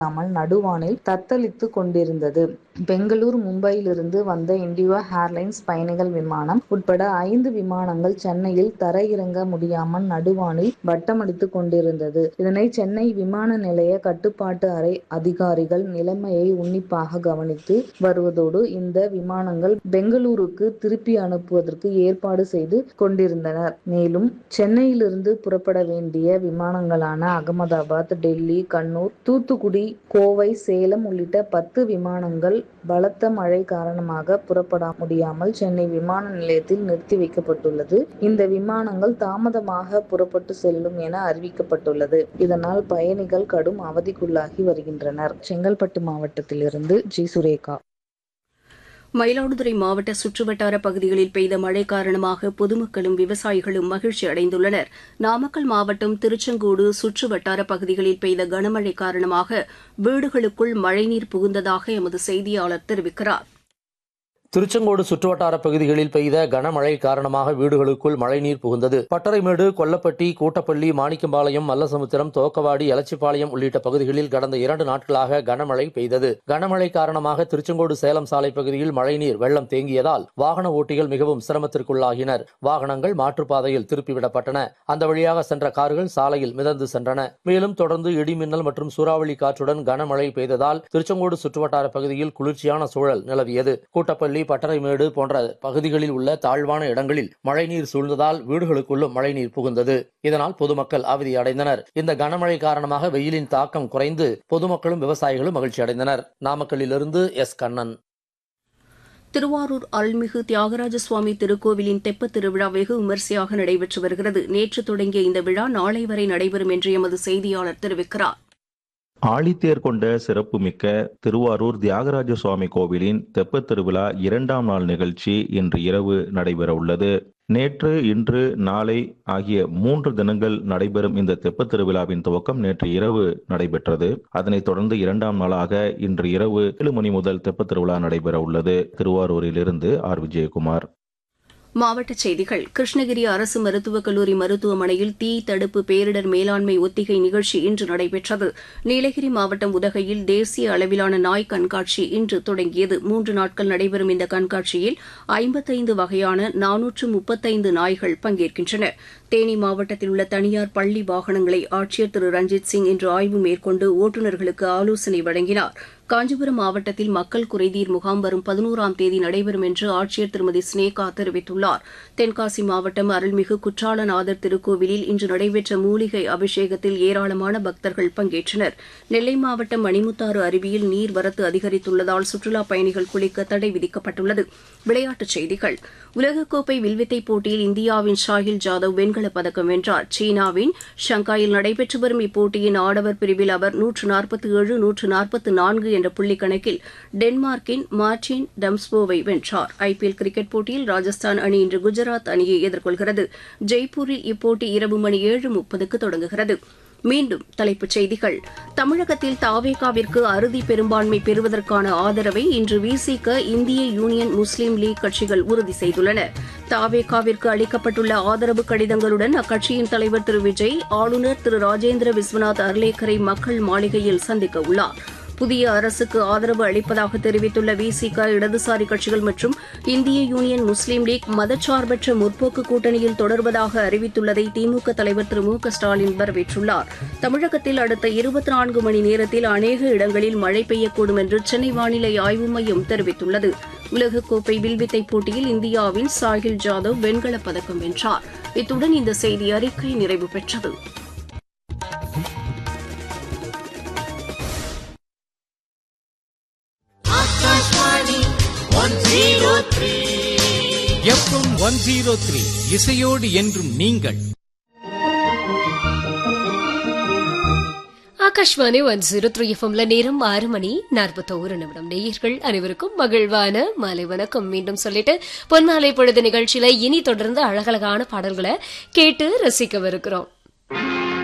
நடுவானில் தத்தளித்துக் கொண்டிருந்தது. பெங்களூர், மும்பையிலிருந்து வந்த இண்டிகோ ஏர்லைன்ஸ் பயணிகள் விமானம் உட்பட 5 விமானங்கள் சென்னையில் தரையிறங்க முடியாமல் நடுவானில் வட்டமடித்துக் கொண்டிருந்தது. இதனை சென்னை விமான நிலைய கட்டுப்பாட்டு அறை அதிகாரிகள் நிலைமையை உன்னிப்பாக கவனித்து வருவதோடு, இந்த விமானங்கள் பெங்களூருக்கு திருப்பி அனுப்புவதற்கு ஏற்பாடு செய்து கொண்டிருந்தனர். மேலும் சென்னையிலிருந்து புறப்பட வேண்டிய விமானங்களான அகமதாபாத், டெல்லி, கண்ணூர், தூத்துக்குடி, கோவை, சேலம் உள்ளிட்ட 10 விமானங்கள் பலத்த மழை காரணமாக புறப்பட முடியாமல் சென்னை விமான நிலையத்தில் நிறுத்தி வைக்கப்பட்டுள்ளது. இந்த விமானங்கள் தாமதமாக புறப்பட்டு செல்லும் என அறிவிக்கப்பட்டுள்ளது. இதனால் பயணிகள் கடும் அவதிக்குள்ளாகி வருகின்றனர். செங்கல்பட்டு மாவட்டத்திலிருந்து ஜி. சுரேகா. மயிலாடுதுறை மாவட்ட சுற்றுவட்டார பகுதிகளில் பெய்த மழை காரணமாக பொதுமக்களும் விவசாயிகளும் மகிழ்ச்சி அடைந்துள்ளனர். நாமக்கல் மாவட்டம் திருச்செங்கோடு சுற்றுவட்டார பகுதிகளில் பெய்த கனமழை காரணமாக வீடுகளுக்குள் மழைநீர் புகுந்ததாக எமது செய்தியாளர் தெரிவிக்கிறார். திருச்செங்கோடு சுற்றுவட்டார பகுதிகளில் பெய்த கனமழை காரணமாக வீடுகளுக்குள் மழைநீர் புகுந்தது. பட்டறைமேடு, கொல்லப்பட்டி, கூட்டப்பள்ளி, மாணிக்கம்பாளையம், மல்லசமுத்திரம், தோக்கவாடி, எலச்சிபாளையம் உள்ளிட்ட பகுதிகளில் கடந்த 2 நாட்களாக கனமழை பெய்தது. கனமழை காரணமாக திருச்செங்கோடு சேலம் சாலை பகுதியில் மழைநீர் வெள்ளம் தேங்கியதால் வாகன ஓட்டிகள் மிகவும் சிரமத்திற்குள்ளாகினர். வாகனங்கள் மாற்றுப்பாதையில் திருப்பிவிடப்பட்டன. அந்த வழியாக சென்ற கார்கள் சாலையில் மிதந்து சென்றன. மேலும் தொடர்ந்து இடிமின்னல் மற்றும் சூறாவளி காற்றுடன் கனமழை பெய்ததால் திருச்செங்கோடு சுற்றுவட்டார பகுதியில் குளிர்ச்சியான சூழல் நிலவியது. கூட்டப்பள்ளி, பட்டறைமேடு போன்ற பகுதிகளில் உள்ள தாழ்வான இடங்களில் மழைநீர் சூழ்ந்ததால் வீடுகளுக்குள்ளும் மழைநீர் புகுந்தது. இதனால் பொதுமக்கள் அவதியடைந்தனர். இந்த கனமழை காரணமாக வெயிலின் தாக்கம் குறைந்து பொதுமக்களும் விவசாயிகளும் மகிழ்ச்சி அடைந்தனர். நாமக்கல்லிலிருந்து எஸ். கண்ணன். திருவாரூர் அருள்மிகு தியாகராஜ சுவாமி திருக்கோவிலின் தெப்பத் திருவிழா வெகு விமரிசையாக நடைபெற்று வருகிறது. நேற்று தொடங்கிய இந்த விழா நாளை வரை நடைபெறும் என்று எமது செய்தியாளர் தெரிவிக்கிறார். ஆழித்தேர் கொண்ட சிறப்புமிக்க திருவாரூர் தியாகராஜ சுவாமி கோவிலின் தெப்பத் திருவிழா 2ஆம் நாள் நிகழ்ச்சி இன்று இரவு நடைபெற உள்ளது. நேற்று, இன்று, நாளை ஆகிய 3 தினங்கள் நடைபெறும் இந்த தெப்பத் திருவிழாவின் துவக்கம் நேற்று இரவு நடைபெற்றது. அதனைத் தொடர்ந்து 2ஆம் நாளாக இன்று இரவு 7 மணி முதல் தெப்பத் திருவிழா நடைபெற உள்ளது. திருவாரூரிலிருந்து ஆர். விஜயகுமார். மாவட்டச் செய்திகள். கிருஷ்ணகிரி அரசு மருத்துவக் கல்லூரி மருத்துவமனையில் தீ தடுப்பு பேரிடர் மேலாண்மை ஒத்திகை நிகழ்ச்சி இன்று நடைபெற்றது. நீலகிரி மாவட்டம் உதகையில் தேசிய அளவிலான நாய் கண்காட்சி இன்று தொடங்கியது. 3 நாட்கள் நடைபெறும் இந்த கண்காட்சியில் 55 வகையான 435 நாய்கள் பங்கேற்கின்றன. தேனி மாவட்டத்தில் உள்ள தனியார் பள்ளி வாகனங்களை ஆட்சியர் திரு ரஞ்சித் சிங் இன்று ஆய்வு மேற்கொண்டு ஓட்டுநர்களுக்கு ஆலோசனை வழங்கினார். காஞ்சிபுரம் மாவட்டத்தில் மக்கள் குறைதீர் முகாம் வரும் 11ஆம் தேதி நடைபெறும் என்று ஆட்சியர் திருமதி ஸ்னேகா தெரிவித்துள்ளார். தென்காசி மாவட்டம் அருள்மிகு குற்றாலநாதர் திருக்கோவிலில் இன்று நடைபெற்ற மூலிகை அபிஷேகத்தில் ஏராளமான பக்தர்கள் பங்கேற்றனர். நெல்லை மாவட்டம் மணிமுத்தாறு அருவியில் நீர்வரத்து அதிகரித்துள்ளதால் சுற்றுலாப் பயணிகள் குளிக்க தடை விதிக்கப்பட்டுள்ளது. விளையாட்டுச் செய்திகள். உலகக்கோப்பை வில்வித்தை போட்டியில் இந்தியாவின் ஷாஹில் ஜாதவ் வெண்கலப் பதக்கம் வென்றார். சீனாவின் ஷங்காயில் நடைபெற்று வரும் இப்போட்டியின் ஆடவர் பிரிவில் அவர் 147, 144 என்ற புள்ளிக் கணக்கில் டென்மார்க்கின் மார்டின் டம்ஸ்போவை வென்றார். IPL கிரிக்கெட் போட்டியில் ராஜஸ்தான் அணி இன்று குஜராத் அணியை எதிர்கொள்கிறது. ஜெய்ப்பூரில் இப்போட்டி இரவு மணி 7:30க்கு தொடங்குகிறது. மீண்டும் தலைப்புச் செய்திகள். தமிழகத்தில் தாவேகாவிற்கு அறுதி பெரும்பான்மை பெறுவதற்கான ஆதரவை இன்று விசிக, இந்திய யூனியன் முஸ்லீம் லீக் கட்சிகள் உறுதி செய்துள்ளன. தாவேகாவிற்கு அளிக்கப்பட்டுள்ள ஆதரவு கடிதங்களுடன் அக்கட்சியின் தலைவர் திரு விஜய் ஆளுநர் திரு ராஜேந்திர விஸ்வநாத் அர்லேக்கரை மக்கள் மாளிகையில் சந்திக்க உள்ளார். புதிய அரசுக்கு ஆதரவு அளிப்பதாக தெரிவித்துள்ள விசிக, இடதுசாரி கட்சிகள் மற்றும் இந்திய யூனியன் முஸ்லீம் லீக் மதச்சார்பற்ற முற்போக்கு கூட்டணியில் தொடர்வதாக அறிவித்துள்ளதை திமுக தலைவர் திரு மு.க.ஸ்டாலின் வரவேற்றுள்ளார். தமிழகத்தில் அடுத்த 24 மணி நேரத்தில் அநேக இடங்களில் மழை பெய்யக்கூடும் என்று சென்னை வானிலை ஆய்வு மையம் தெரிவித்துள்ளது. உலகக்கோப்பை வில்வித்தை போட்டியில் இந்தியாவின் சாஹில் ஜாதவ் வெண்கலப் பதக்கம் வென்றார். இத்துடன் இந்த செய்தி அறிக்கை நிறைவு பெற்றது. FM 103 இசையோடு என்றும் நீங்கள். ஆகாஷ்வாணி 103 எஃப்எம்ல நேரம் 6:41. நேயர்கள் அனைவருக்கும் மகிழ்வான மாலை வணக்கம் மீண்டும் சொல்லிட்டு பொன்மாலை பொழுது நிகழ்ச்சியில இனி தொடர்ந்து அழகழகான பாடல்களை கேட்டு ரசிக்கவிருக்கிறோம்.